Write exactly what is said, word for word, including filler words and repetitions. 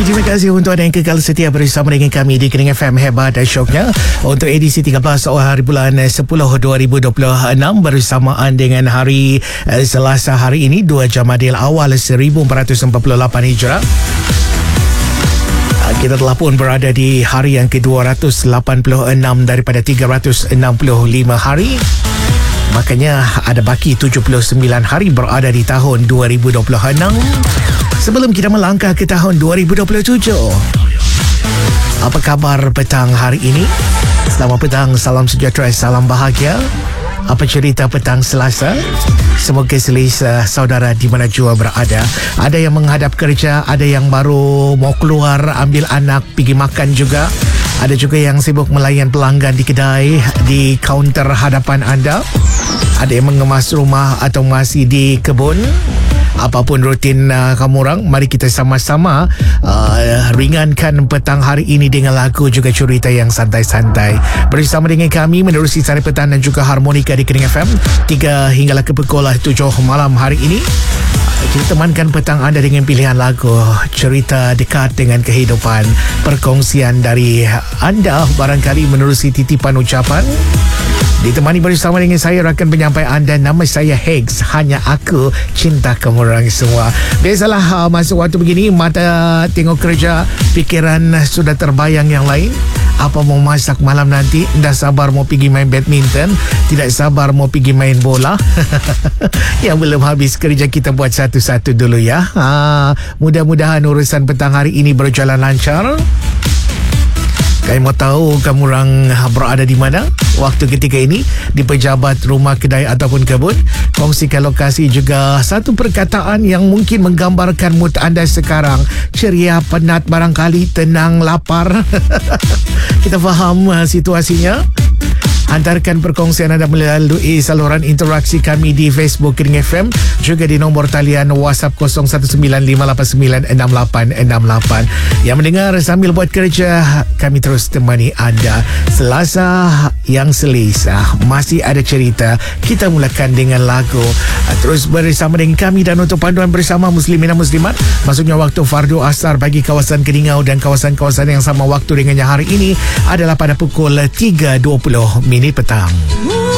Terima kasih untuk anda yang kekal setia bersama dengan kami di Kening F M Hebat dan Syoknya untuk edisi tiga belas hari bulan sepuluh dua ribu dua puluh enam bersamaan dengan hari Selasa hari ini dua Jamadil Awal seribu empat ratus empat puluh lapan Hijrah. Kita telah pun berada di hari yang ke dua ratus lapan puluh enam daripada tiga ratus enam puluh lima hari. Makanya ada baki tujuh puluh sembilan hari berada di tahun dua ribu dua puluh enam. Sebelum kita melangkah ke tahun dua ribu dua puluh tujuh. Apa khabar petang hari ini? Selamat petang, salam sejahtera, salam bahagia. Apa cerita petang Selasa? Semoga selesa saudara di mana jua berada. Ada yang menghadap kerja, ada yang baru mau keluar ambil anak pergi makan juga. Ada juga yang sibuk melayan pelanggan di kedai, di kaunter hadapan anda. Ada yang mengemas rumah atau masih di kebun. Apapun rutin uh, kamu orang, mari kita sama-sama uh, ringankan petang hari ini dengan lagu juga cerita yang santai-santai. Bersama dengan kami menerusi Sari Petang dan juga Harmonika di Kening F M tiga hinggalah ke pukul tujuh malam hari ini. Kita temankan petang anda dengan pilihan lagu, cerita dekat dengan kehidupan, perkongsian dari anda barangkali menerusi titipan ucapan. Ditemani bersama dengan saya rakan penyampai anda. Nama saya Higgs. Hanya aku cinta kamu orang semua. Biasalah uh, masa waktu begini, mata tengok kerja, fikiran sudah terbayang yang lain. Apa mau masak malam nanti? Dah sabar mau pergi main badminton, tidak sabar mau pergi main bola. Yang belum habis kerja kita buat satu-satu dulu ya. ha, Mudah-mudahan urusan petang hari ini berjalan lancar. Kami mau tahu kamu orang berada di mana waktu ketika ini, di pejabat, rumah, kedai ataupun kebun. Kongsikan lokasi juga satu perkataan yang mungkin menggambarkan mood anda sekarang. Ceria, penat, barangkali tenang, lapar. Kita faham uh, situasinya. Hantarkan perkongsian anda melalui saluran interaksi kami di Facebook Kening F M, juga di nombor talian WhatsApp kosong satu sembilan lima lapan sembilan enam lapan enam lapan. Yang mendengar sambil buat kerja, kami terus temani anda. Selasa yang selesa, masih ada cerita. Kita mulakan dengan lagu. Terus bersama dengan kami dan untuk panduan bersama Muslimin dan Muslimat, masuknya waktu Fardu Asar bagi kawasan Keningau dan kawasan-kawasan yang sama waktu dengannya hari ini adalah pada pukul tiga dua puluh minit petang.